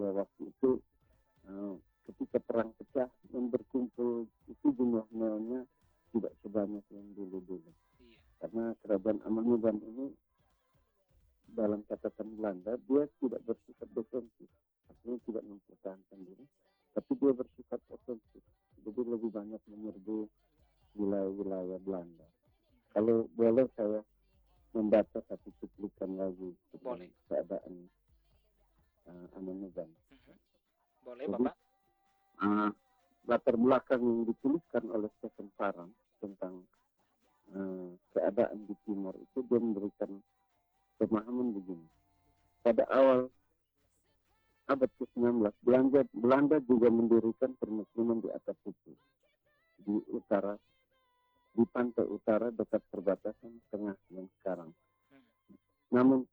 pada waktu itu ketika perang pecah yang berkumpul itu jumlah neonya tidak sebanyak yang dulu-dulu. Iya. Karena kerajaan Amanullah ini dalam catatan Belanda dia tidak bersifat defensif, artinya tidak mempertahankan diri, tapi dia bersifat ofensif. Jadi lebih banyak menyerbu wilayah-wilayah Belanda. Kalau boleh saya membaca satu cuplikan lagi tentang Boleh. keadaan Amanullah. Boleh, Jadi Bapak. latar belakang yang dituliskan oleh Stephen Farang tentang keadaan di Timur itu dia memberikan pemahaman begini. Pada awal abad ke-19, Belanda juga mendirikan permukiman di atas itu, di utara, di pantai utara dekat perbatasan tengah yang sekarang. Namun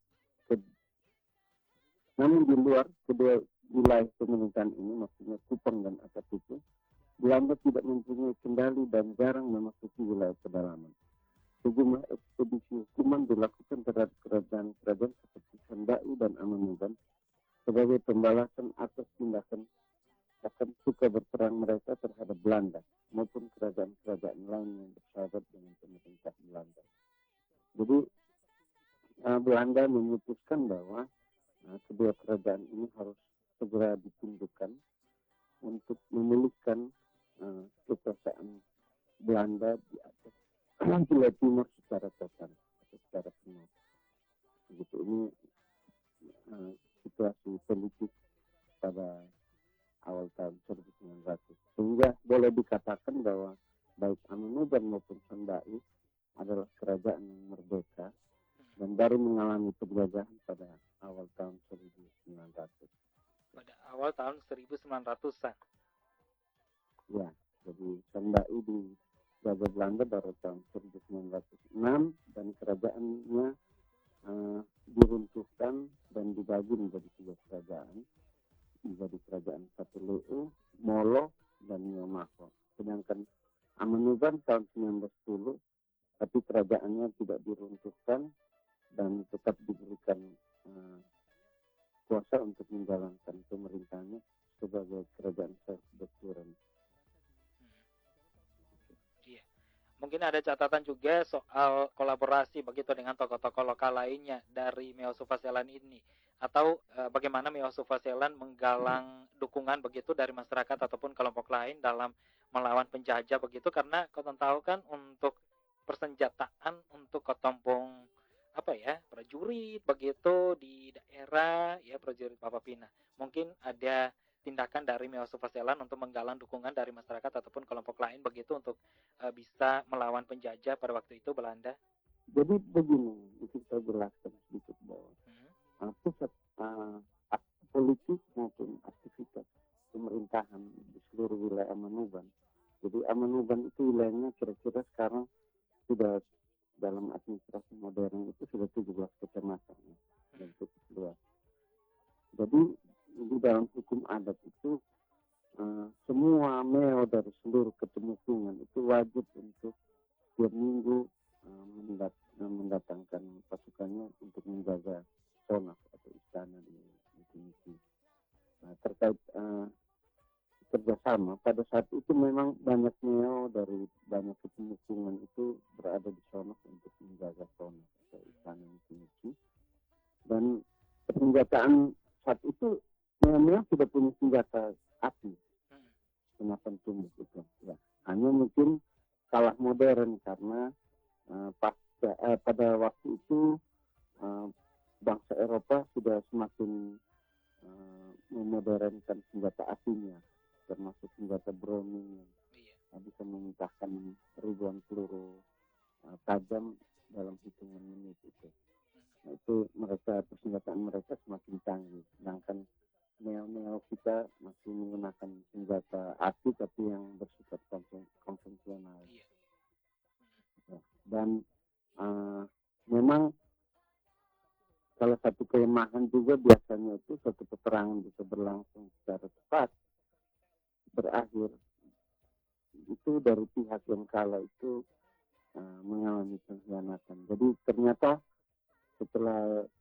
di luar kedua wilayah pemerintahan ini, maksudnya Kupang dan Akatipu, Belanda tidak mempunyai kendali dan jarang memasuki wilayah pedalaman. Sejumlah ekspedisi hukuman dilakukan terhadap kerajaan-kerajaan seperti Sandai dan Amanullah sebagai pembalasan atas tindakan akan suka berperang mereka terhadap Belanda maupun kerajaan-kerajaan lain yang bersahabat dengan pemerintah Belanda. Jadi Belanda memutuskan bahwa kedua kerajaan ini harus segera ditundukkan untuk memulihkan kekuasaan Belanda di atas wilayah Timur secara total atau secara penuh. Begitu ini situasi politik pada awal tahun 1900. Sehingga boleh dikatakan bahwa baik Amanullah maupun Sandai adalah kerajaan yang merdeka dan baru mengalami penjajahan pada awal tahun 1900. Pada awal tahun 1900-an. Ya, jadi Sandai dijajah Belanda baru tahun 1906 dan kerajaannya diruntuhkan dan dibagi menjadi tiga kerajaan. Menjadi kerajaan Satuleu, Molo, dan Niomako. Sedangkan Amanullah tahun 1910, tapi kerajaannya tidak diruntuhkan dan tetap diberikan kuasa untuk menjalankan pemerintahannya sebagai kerajaan self-governing. Iya. Mungkin ada catatan juga soal kolaborasi begitu dengan tokoh-tokoh lokal lainnya dari Meo Suvaselan ini, atau bagaimana Meo Suvaselan menggalang dukungan begitu dari masyarakat ataupun kelompok lain dalam melawan penjajah begitu, karena kau tahu kan untuk persenjataan untuk kelompok prajurit begitu di daerah ya, prajurit Papapina. Mungkin ada tindakan dari Meo Suvaselan untuk menggalang dukungan dari masyarakat ataupun kelompok lain begitu untuk bisa melawan penjajah pada waktu itu Belanda. Jadi begini, mungkin saya jelaskan sedikit bahwa pusat politik maupun aktivitas pemerintahan di seluruh wilayah Amanullah. Jadi Amanullah itu wilayahnya kira-kira sekarang sudah dalam administrasi modern itu sudah 17 kecamatan dan cukup luas. Jadi di dalam hukum adat itu semua meo dari seluruh ketemukungan itu wajib untuk setiap minggu mendatangkan pasukannya untuk menjaga Sonaf atau istana di Tiniki. Terkait kerjasama pada saat itu memang banyak meo dari banyak ketemukungan itu berada di Sonaf untuk menjaga Sonaf atau istana di Tiniki. Dan persenjataan saat itu meo sudah punya senjata api senapan tumbuk itu. Ya. Hanya mungkin kalah modern karena pada waktu itu bangsa Eropa sudah semakin memodernkan senjata apinya, termasuk senjata Browning yang bisa memuntahkan ribuan peluru tajam dalam hitungan menit itu. Nah, itu persenjataan mereka semakin canggih, sedangkan neo kita masih menggunakan senjata api tapi yang bersifat konvensional. Ya. Dan memang salah satu kelemahan juga biasanya itu suatu peperangan bisa berlangsung secara cepat berakhir itu dari pihak yang kalah itu mengalami pengkhianatan. Jadi ternyata setelah